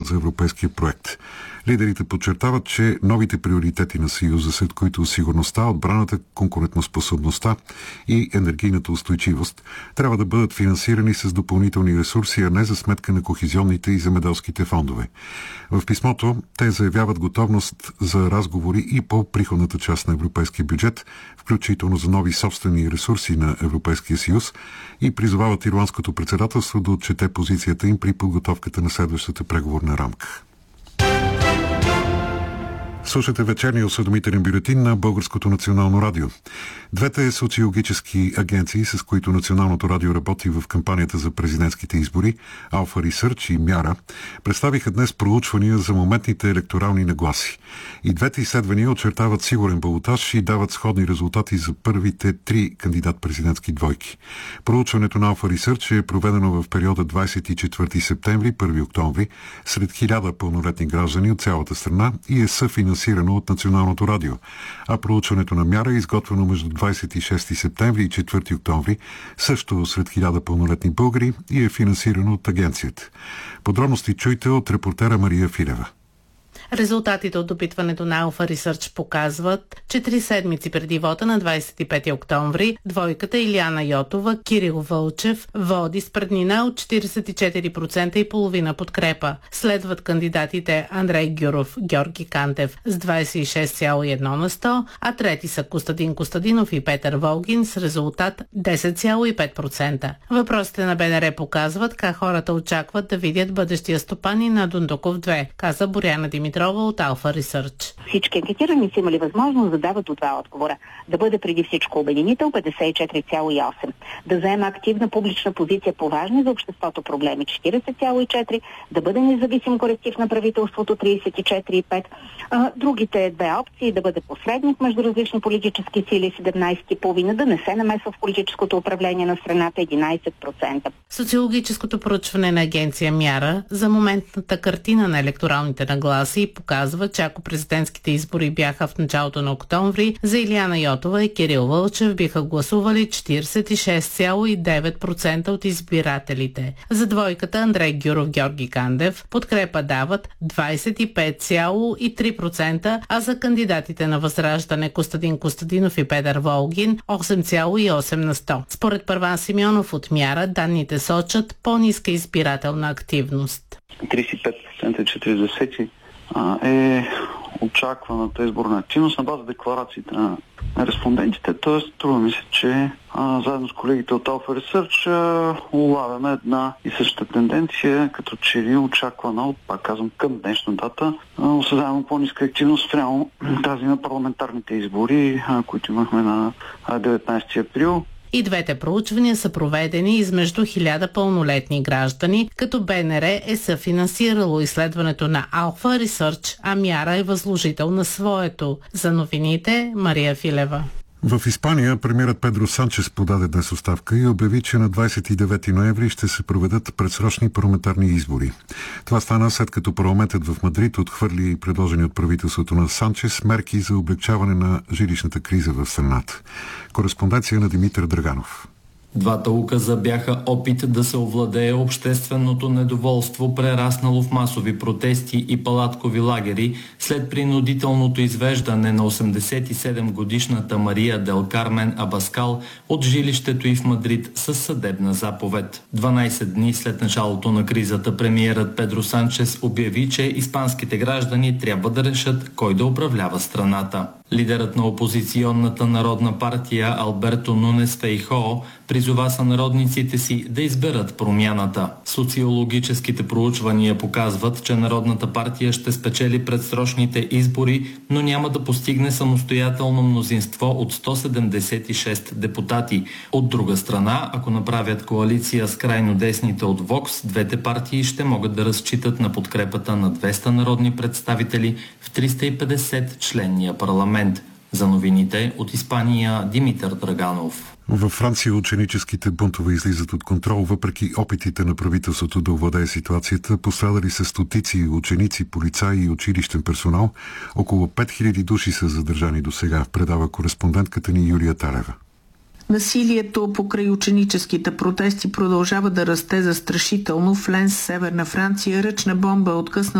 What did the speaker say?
за европейския проект. Лидерите подчертават, че новите приоритети на Съюза, след които сигурността, отбраната, конкурентоспособността и енергийната устойчивост, трябва да бъдат финансирани с допълнителни ресурси, а не за сметка на кохезионните и земеделските фондове. В писмото те заявяват готовност за разговори и по приходната част на европейския бюджет, включително за нови собствени ресурси на Европейския съюз, и призовават ирландското председателство да отчете позицията им при подготовката на следващата преговорна рамка. Слушате вечерния осведомителен бюлетин на Българското национално радио. Двете социологически агенции, с които Националното радио работи в кампанията за президентските избори, Alpha Research и Мяра, представиха днес проучвания за моментните електорални нагласи. И двете изследвания очертават сигурен балотаж и дават сходни резултати за първите 3 кандидат-президентски двойки. Проучването на Alpha Research е проведено в периода 24 септември – 1 октомври сред 1000 пълнолетни граждани от цялата страна и е съфинансирано от Националното радио, а проучването на Мяра е изготвено между 26 септември и 4 октомври, също сред 1000 пълнолетни българи и е финансирано от агенцията. Подробности чуйте от репортера Мария Филева. Резултатите от допитването на Alpha Research показват, че 3 седмици преди вота на 25 октомври двойката Илияна Йотова – Кирил Вълчев води с преднина от 44% и половина подкрепа. Следват кандидатите Андрей Гюров, Георги Кантев с 26,1 на 100, а трети са Костадин Костадинов и Петър Волгин с резултат 10,5%. Въпросите на БНР показват как хората очакват да видят бъдещия стопанин на Дондуков 2, каза Боряна Димитрова от Alpha Research. Всички анкетирани са имали възможност да дават до 2 отговора. Да бъде преди всичко обединител 54,8. Да заема активна публична позиция по важни за обществото проблеми 40,4. Да бъде независим коректив на правителството 34,5. Другите 2 опции да бъде посредник между различни политически сили 17,5. Да не се намесва в политическото управление на страната 11%. Социологическото проучване на агенция Мяра за моментната картина на електоралните нагласи показва, че ако президентските избори бяха в началото на октомври, за Илияна Йотова и Кирил Вълчев биха гласували 46,9% от избирателите. За двойката Андрей Гюров, Георги Кандев подкрепа дават 25,3%, а за кандидатите на Възраждане Костадин Костадинов и Петър Волгин 8,8 на 100. Според Първан Симеонов от Мяра, данните сочат по-ниска избирателна активност. 35% 40% е очакваната изборна активност на база декларациите на респондентите. Т.е. струва ми се, че заедно с колегите от Alpha Research улавяме една и съща тенденция, като че ли очаквана от, пак казвам, към днешна дата, осъзнаваме по-ниска активност спрямо тази на парламентарните избори, които имахме на 19 април. И двете проучвания са проведени измежду 1000 пълнолетни граждани, като БНР е съфинансирало изследването на Alpha Research, а Мяра е възложител на своето. За новините Мария Филева. В Испания премиерът Педро Санчес подаде днес оставка и обяви, че на 29 ноември ще се проведат предсрочни парламентарни избори. Това стана след като парламентът в Мадрид отхвърли предложени от правителството на Санчес мерки за облекчаване на жилищната криза в страната. Кореспонденция на Димитър Драганов. Двата указа бяха опит да се овладее общественото недоволство, прераснало в масови протести и палаткови лагери след принудителното извеждане на 87-годишната Мария Дел Кармен Абаскал от жилището й в Мадрид със съдебна заповед. 12 дни след началото на кризата премиерът Педро Санчес обяви, че испанските граждани трябва да решат кой да управлява страната. Лидерът на опозиционната народна партия Алберто Нунес Фейхоо призова сънародниците си да изберат промяната. Социологическите проучвания показват, че Народната партия ще спечели предсрочните избори, но няма да постигне самостоятелно мнозинство от 176 депутати. От друга страна, ако направят коалиция с крайно десните от Вокс, двете партии ще могат да разчитат на подкрепата на 200 народни представители в 350 членния парламент. За новините от Испания Димитър Драганов. Във Франция ученическите бунтове излизат от контрол, въпреки опитите на правителството да овладее ситуацията. Пострадали са стотици ученици, полицаи и училищен персонал. Около 5000 души са задържани досега, предава кореспондентката ни Юлия Талева. Насилието покрай ученическите протести продължава да расте застрашително. В Ленс, северна Франция, ръчна бомба откъсна